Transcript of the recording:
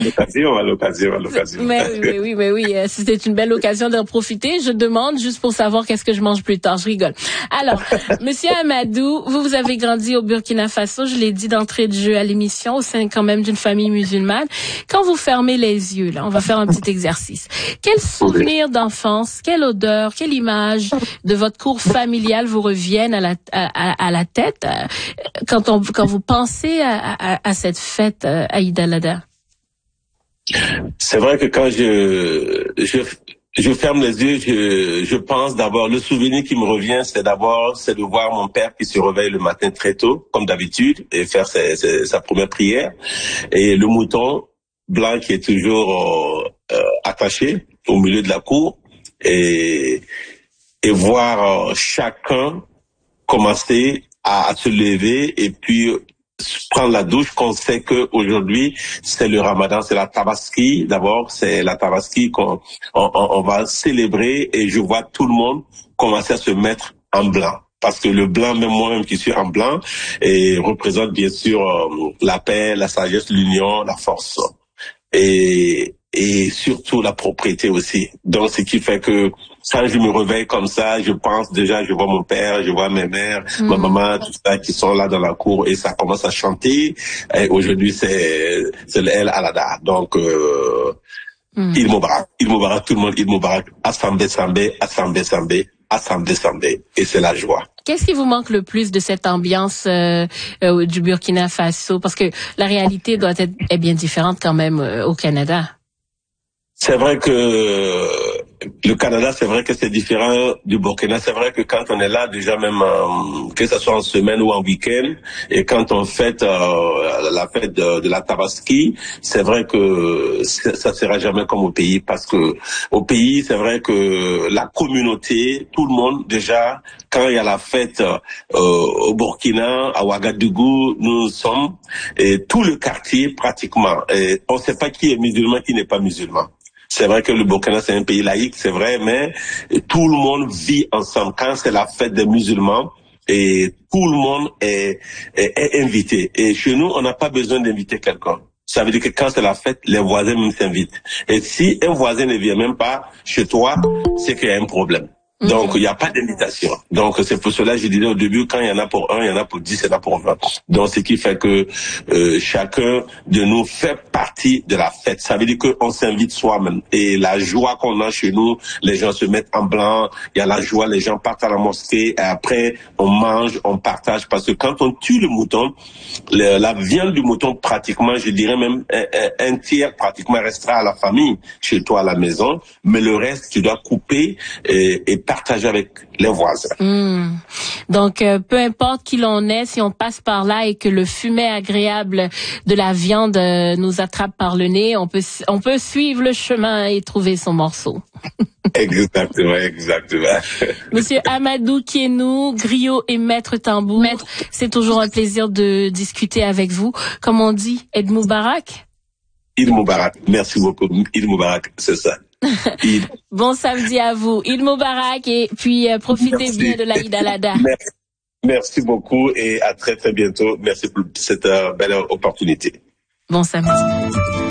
l'occasion. Mais oui, c'était une belle occasion d'en profiter. Je demande juste pour savoir qu'est-ce que je mange plus tard. Je rigole. Alors, Monsieur Amadou, vous avez grandi au Burkina Faso, je l'ai dit d'entrée de jeu à l'émission, au sein quand même d'une famille musulmane. Quand vous fermez les yeux, là, on va faire un petit exercice. Quel souvenir d'enfance, quelle odeur, quelle image de votre cour familiale vous reviennent à la tête quand vous pensez à cette fête Aïd al-Adha? C'est vrai que quand je ferme les yeux, je pense d'abord, le souvenir qui me revient, c'est de voir mon père qui se réveille le matin très tôt, comme d'habitude, et faire sa première prière, et le mouton blanc qui est toujours attaché au milieu de la cour, et voir chacun commencer à se lever et puis prendre la douche, qu'on sait que aujourd'hui c'est le Ramadan, c'est la Tabaski. D'abord, c'est la Tabaski on va célébrer, et je vois tout le monde commencer à se mettre en blanc. Parce que le blanc, même moi-même qui suis en blanc, et représente bien sûr la paix, la sagesse, l'union, la force. Et surtout la propriété aussi. Donc, ce qui fait que quand je me réveille comme ça, je pense déjà, je vois mon père, je vois mes mères, ma maman, tout ça, qui sont là dans la cour, et ça commence à chanter. Et aujourd'hui, c'est le El Alada. Donc, Eid Mubarak, tout le monde, Eid Mubarak, Assemblée, et c'est la joie. Qu'est-ce qui vous manque le plus de cette ambiance du Burkina Faso? Parce que la réalité est bien différente quand même au Canada. C'est vrai que le Canada, c'est vrai que c'est différent du Burkina. C'est vrai que quand on est là, déjà même, que ce soit en semaine ou en week-end, et quand on fête la fête de la Tabaski, c'est vrai que ça sera jamais comme au pays, parce que au pays, c'est vrai que la communauté, tout le monde, déjà, quand il y a la fête au Burkina, à Ouagadougou, nous sommes, et tout le quartier pratiquement, et on ne sait pas qui est musulman, qui n'est pas musulman. C'est vrai que le Burkina, c'est un pays laïque, c'est vrai, mais tout le monde vit ensemble. Quand c'est la fête des musulmans, et tout le monde est invité. Et chez nous, on n'a pas besoin d'inviter quelqu'un. Ça veut dire que quand c'est la fête, les voisins même s'invitent. Et si un voisin ne vient même pas chez toi, c'est qu'il y a un problème. Donc, il n'y a pas d'invitation. Donc, c'est pour cela que je disais au début, quand il y en a pour 1, il y en a pour 10, il y en a pour 20. Donc, ce qui fait que chacun de nous fait partie de la fête. Ça veut dire qu'on s'invite soi-même. Et la joie qu'on a chez nous, les gens se mettent en blanc, il y a la joie, les gens partent à la mosquée, et après, on mange, on partage. Parce que quand on tue le mouton, la viande du mouton, pratiquement, je dirais même un tiers, pratiquement, restera à la famille, chez toi à la maison. Mais le reste, tu dois couper et partager avec les voisins. Donc, peu importe qui l'on est, si on passe par là et que le fumet agréable de la viande nous attrape par le nez, on peut suivre le chemin et trouver son morceau. Exactement. Monsieur Amadou Kienou, griot et maître tambour, c'est toujours un plaisir de discuter avec vous. Comme on dit, Eid Mubarak? Eid Mubarak, merci beaucoup. Eid Mubarak, c'est ça. Bon samedi à vous. Eid Mubarak, et puis profitez bien de l'Aïd al-Adha. Merci beaucoup, et à très très bientôt. Merci pour cette belle opportunité. Bon samedi.